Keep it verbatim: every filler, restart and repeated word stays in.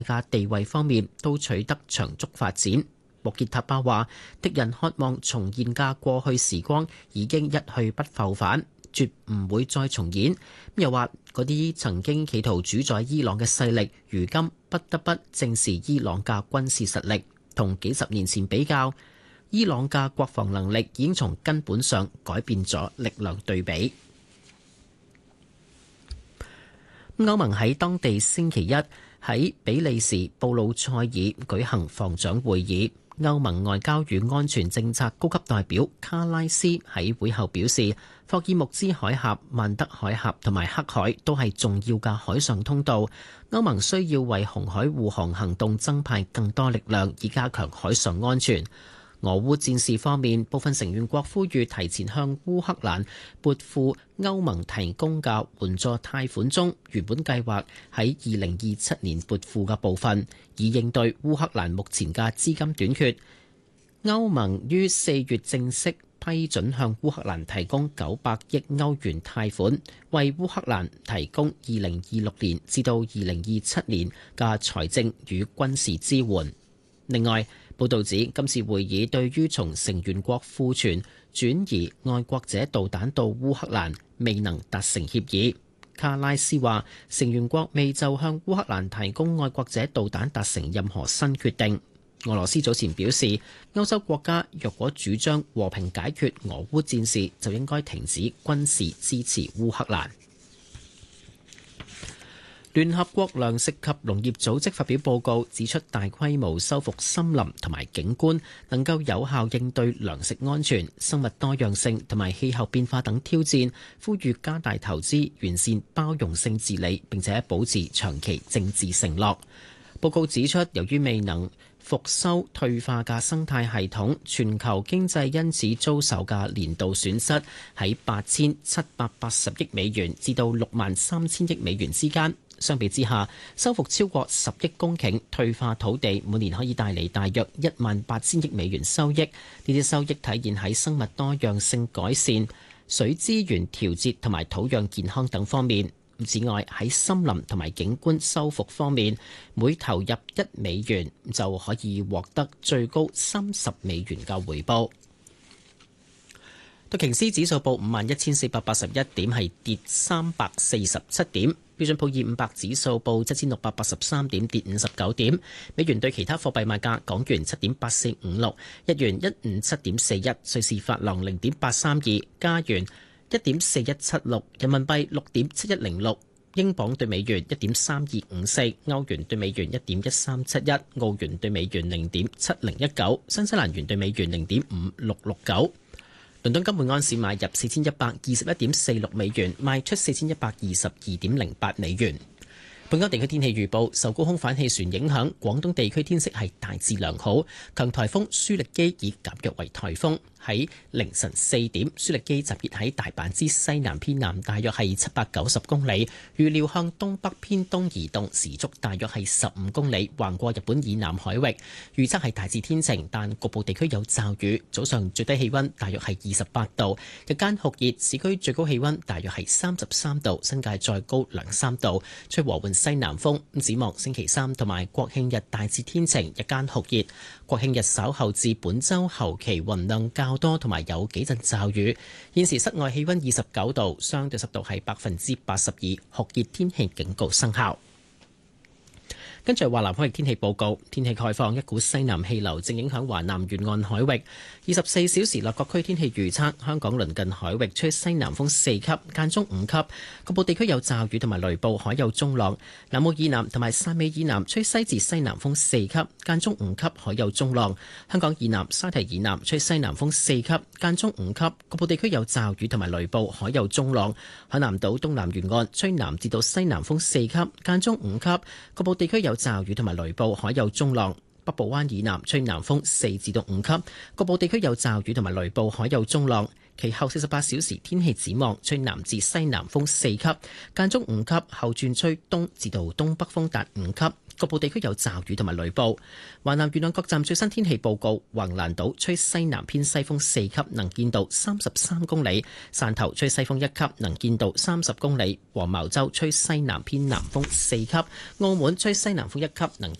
嘅地位方面都取得長足發展。穆傑塔巴話：敵人渴望重現嘅過去時光已經一去不復返，絕唔會再重演。又話嗰啲曾經企圖主宰伊朗嘅勢力，如今不得不正視伊朗嘅軍事實力。同幾十年前比較，伊朗嘅國防能力已經從根本上改變咗力量對比。歐盟喺當地星期一喺比利時布魯塞爾舉行防長會議。歐盟外交與安全政策高級代表卡拉斯喺會後表示，霍爾木茲海峽、曼德海峽同埋黑海都係重要嘅海上通道。歐盟需要為紅海護航行動增派更多力量，以加強海上安全。俄烏戰事方面，部分成員國呼籲提前向烏克蘭撥付歐盟提供嘅援助貸款中原本計劃喺二零二七年撥付嘅部分，以應對烏克蘭目前嘅資金短缺。歐盟於四月正式批准向烏克蘭提供九百億歐元貸款，為烏克蘭提供二零二六年至到二零二七年嘅財政與軍事支援。另外，報道指今次會議對於從成員國庫存轉移愛國者導彈到烏克蘭未能達成協議。卡拉斯話，成員國未就向烏克蘭提供愛國者導彈達成任何新決定。俄羅斯早前表示，歐洲國家若果主張和平解決俄烏戰事，就應該停止軍事支持烏克蘭。聯合國糧食及農業組織發表報告，指出大規模修復森林同埋景觀能夠有效應對糧食安全、生物多樣性同埋氣候變化等挑戰，呼籲加大投資、完善包容性治理，並且保持長期政治承諾。報告指出，由於未能復修退化嘅生態系統，全球經濟因此遭受嘅年度損失喺八千七百八十億美元至到六萬三千億美元之間。相比之下，修復超過十億公頃退化土地，每年可以帶嚟大約一萬八千億美元收益。呢啲收益體現喺生物多樣性改善、水資源調節同埋土壤健康等方面。此外，喺森林同埋景觀修復方面，每投入一美元就可以獲得最高三十美元嘅回報。道瓊斯指數報五萬一千四百八十一點，係跌三百四十七點。標準普爾五百指數報七千六百八十三點，跌五十九點。美元對其他貨幣賣價：港元七點八四五六，日元一五七點四一，瑞士法郎零點八三二，加元一點四一七六，人民幣六點七一零六，英鎊對美元一點三二五四，歐元對美元一點一三七一，澳元對美元零點七零一九，新西蘭元對美元零點五六六九。倫敦金每安士買入四千一百二十一點四六美元，賣出四千一百二十二點零八美元。本港地區天氣預報，受高空反氣旋影響，廣東地區天色係大致良好。強颱風舒力基已減弱為颱風。喺凌晨四點，舒力基集結喺大阪之西南偏南，大約係七百九十公里。預料向東北偏東移動，時速大約係十五公里，橫過日本以南海域。預測係大致天晴，但局部地區有驟雨。早上最低氣溫大約係二十八度，日間酷熱，市區最高氣溫大約係三十三度，新界再高兩三度。吹和緩西南風。展望星期三同埋國慶日大致天晴，日間酷熱。國慶日稍後至本週後期雲量較多，同埋有幾陣驟雨。現時室外氣溫二十九度，相對濕度係百分之八十二，酷熱天氣警告生效。跟住華南海域天氣報告，天氣概況，一股西南氣流正影響華南沿岸海域。二十四小時內各區天氣預測，香港鄰近海域吹西南風四級，間中五級，局部地區有驟雨同埋雷暴，海有中浪。南澳以南同埋汕尾以南吹西至西南風四級，間中五級，海有中浪。香港以南、沙堤以南吹西南風四級，間中五級，局部地區有驟雨同埋雷暴，海有中浪。海南島東南沿岸吹南至到西南風四級，間中五級，局部地區有驟雨同埋雷暴，海有中浪。 北部灣以南吹南風四至到五級，局部地區有驟雨同埋雷暴，海有中浪。其後四十八小時天氣展望，吹南至西南風四級，間中五級，後轉吹東至到東北風達五級，局部地區有驟雨同埋雷暴。華南沿岸各站最新天氣報告：橫瀾島吹西南偏西風四級，能見度三十三公里；汕頭吹西風一級，能見度三十公里；黃茅洲吹西南偏南風四級；澳門吹西南風一級，能